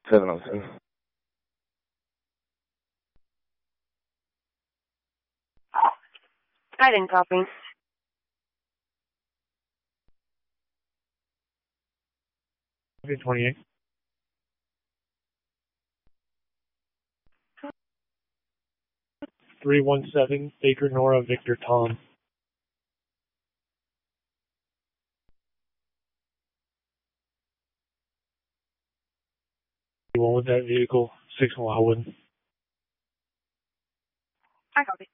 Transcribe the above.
707. I didn't copy. Okay, 28. 317, Baker Nora Victor Tom. You want with that vehicle, 6 Wildwood. I copy.